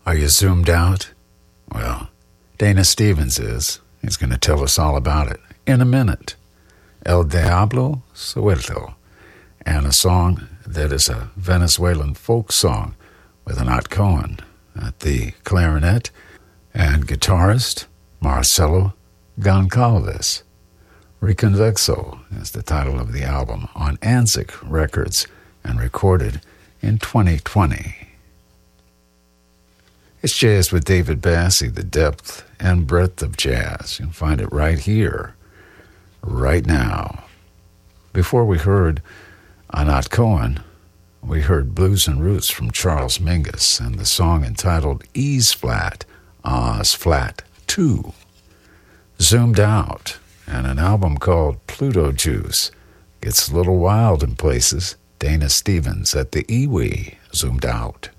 Are you zoomed out? Well, Dana Stevens is. He's going to tell us all about it in a minute. El Diablo Suelto, and a song that is a Venezuelan folk song with Anat Cohen at the clarinet and guitarist Marcelo Goncalves. Reconvexo is the title of the album on Anzic Records and recorded in 2020. It's Jazz with David Bassey, the depth and breadth of jazz. You can find it right here, right now. Before we heard Anat Cohen, we heard Blues and Roots from Charles Mingus and the song entitled E's Flat, Oz Flat 2. Zoomed Out, and an album called Pluto Juice. Gets a little wild in places. Dana Stevens at the Iwi, Zoomed Out.